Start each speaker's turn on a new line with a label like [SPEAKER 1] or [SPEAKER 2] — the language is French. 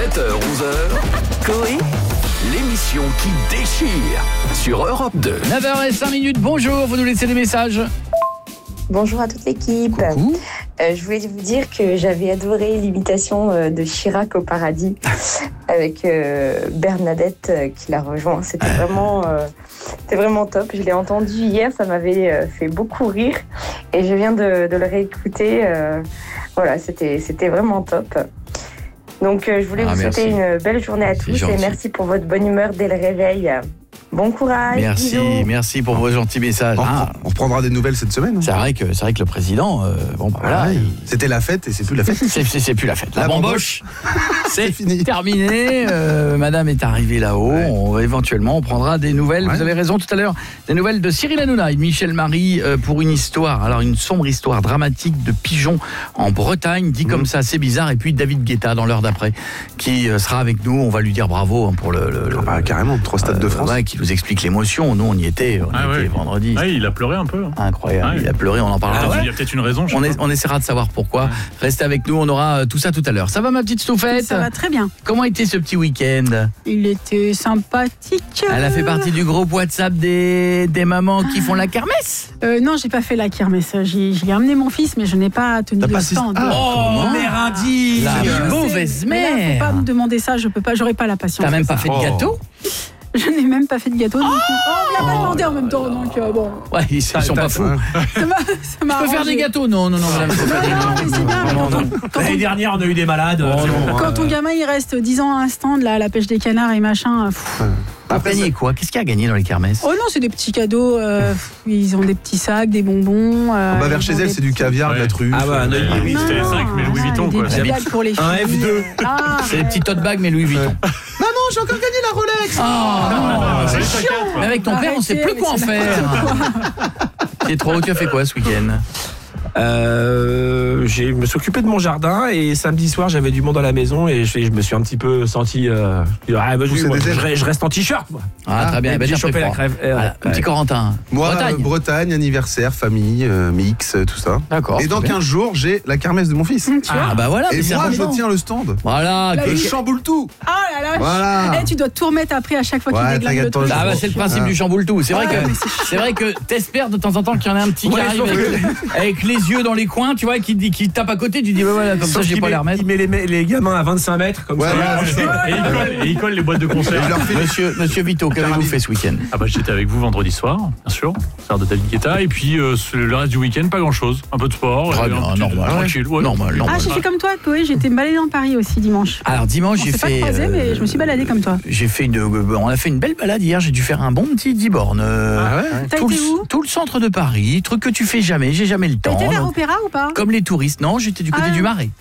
[SPEAKER 1] 7h-11h, Coé, l'émission qui déchire sur Europe 2.
[SPEAKER 2] 9h05, bonjour, vous nous laissez des messages.
[SPEAKER 3] Bonjour à toute l'équipe.
[SPEAKER 2] Coucou.
[SPEAKER 3] Je voulais vous dire que j'avais adoré l'imitation de Chirac au paradis avec Bernadette qui l'a rejoint. C'était vraiment top. Je l'ai entendu hier, ça m'avait fait beaucoup rire et je viens de le réécouter. Voilà, c'était vraiment top. Donc je voulais vous souhaiter une belle journée à tous et merci pour votre bonne humeur dès le réveil. Bon courage.
[SPEAKER 2] Merci pour vos gentils messages.
[SPEAKER 4] On reprendra des nouvelles cette semaine.
[SPEAKER 2] C'est vrai que le président,
[SPEAKER 4] c'était la fête et c'est plus la fête.
[SPEAKER 2] C'est plus la fête. La bamboche, c'est
[SPEAKER 4] fini.
[SPEAKER 2] Terminé. Madame est arrivée là-haut. Éventuellement, on prendra des nouvelles. Ouais. Vous avez raison tout à l'heure. Des nouvelles de Cyril Hanouna et Michel Marie pour une histoire. Alors une sombre histoire dramatique de pigeons en Bretagne. Dit comme ça, c'est bizarre. Et puis David Guetta dans l'heure d'après qui sera avec nous. On va lui dire bravo pour
[SPEAKER 4] carrément 3 stades de France.
[SPEAKER 2] Qui nous explique l'émotion. Nous, on y était vendredi.
[SPEAKER 5] Ah, il a pleuré un peu.
[SPEAKER 2] Incroyable. Il a pleuré, on en parlera.
[SPEAKER 5] Il y a peut-être une raison.
[SPEAKER 2] On essaiera de savoir pourquoi. Ouais. Restez avec nous, on aura tout ça tout à l'heure. Ça va ma petite Stouffette ?
[SPEAKER 6] Ça va très bien.
[SPEAKER 2] Comment était ce petit week-end ?
[SPEAKER 6] Il était sympathique.
[SPEAKER 2] Elle a fait partie du groupe WhatsApp des mamans qui font la kermesse ?
[SPEAKER 6] Non, j'ai pas fait la kermesse. J'ai amené mon fils, mais je n'ai pas tenu le stand.
[SPEAKER 2] Mère indigne. La mauvaise mère.
[SPEAKER 6] Faut pas me demander ça, je peux pas, j'aurais pas la patience.
[SPEAKER 2] T'as même pas fait de gâteau ?
[SPEAKER 6] Je n'ai même pas fait de gâteau. On me l'a pas demandé en même temps, donc bon.
[SPEAKER 2] Ouais, ils sont pas fous.
[SPEAKER 6] Ça m'a
[SPEAKER 2] Je peux faire des gâteaux ? Non, madame.
[SPEAKER 6] Mais c'est bien.
[SPEAKER 7] L'année dernière, on a eu des malades.
[SPEAKER 6] Quand ton gamin, il reste 10 ans à un stand, là, à la pêche des canards et machin.
[SPEAKER 2] T'as gagné quoi ? Qu'est-ce qu'il y a gagné dans les kermesses ?
[SPEAKER 6] Oh non, c'est des petits cadeaux. Ils ont des petits sacs, des bonbons.
[SPEAKER 4] Vers chez elle, c'est du caviar, de la truffe.
[SPEAKER 5] Ah bah, c'était les 5, mais Louis Vuitton, quoi.
[SPEAKER 6] Des bagues pour les filles.
[SPEAKER 4] Un F2.
[SPEAKER 2] C'est des petits tote bags, mais Louis Vuitton.
[SPEAKER 4] Maman, j'ai encore gagné la Rolex.
[SPEAKER 2] C'est chiant. Mais avec ton père, on sait plus quoi en faire. Tu as fait quoi ce week-end ?
[SPEAKER 7] Je me suis occupé de mon jardin et samedi soir j'avais du monde à la maison et je me suis un petit peu senti je reste en t-shirt moi.
[SPEAKER 2] Très bien,
[SPEAKER 7] j'ai chopé la crève.
[SPEAKER 2] Petit Corentin.
[SPEAKER 4] Moi, Bretagne, anniversaire, famille, mix, tout ça.
[SPEAKER 2] D'accord.
[SPEAKER 4] Et dans 15 jours, j'ai la kermesse de mon fils.
[SPEAKER 2] Voilà.
[SPEAKER 4] Et moi, je tiens le stand.
[SPEAKER 2] Voilà.
[SPEAKER 4] Je chamboule tout.
[SPEAKER 6] Oh là là.
[SPEAKER 4] Voilà.
[SPEAKER 6] Tu dois tout remettre après à chaque fois qu'il déglingue le truc.
[SPEAKER 2] C'est le principe du chamboule tout. C'est vrai que t'espères de temps en temps qu'il y en a un petit qui arrive avec les yeux dans les coins, tu vois, qui tape à côté, tu dis voilà, comme ça j'ai pas les remettre.
[SPEAKER 7] Il met les gamins à 25 mètres comme ça.
[SPEAKER 5] Et il colle les boîtes de concert.
[SPEAKER 2] Monsieur Vito, qu'avez-vous fait ce week-end ?
[SPEAKER 5] J'étais avec vous vendredi soir, bien sûr, concert de David Guetta, et puis le reste du week-end, pas grand-chose. Un peu de sport,
[SPEAKER 2] normal,
[SPEAKER 5] tranquille.
[SPEAKER 2] Normal.
[SPEAKER 6] J'ai fait comme toi, Coé, j'étais baladée dans Paris aussi dimanche.
[SPEAKER 2] Alors dimanche, j'ai
[SPEAKER 6] fait. On s'est pas croisés, mais je me suis baladée comme toi.
[SPEAKER 2] On a fait une belle balade hier. J'ai dû faire un bon petit 10 bornes.
[SPEAKER 6] T'as été où ?
[SPEAKER 2] Tout le centre de Paris, truc que tu fais jamais. J'ai jamais le temps.
[SPEAKER 6] T'as été vers Opéra ou pas ?
[SPEAKER 2] Comme les touristes. Non, j'étais du côté du Marais.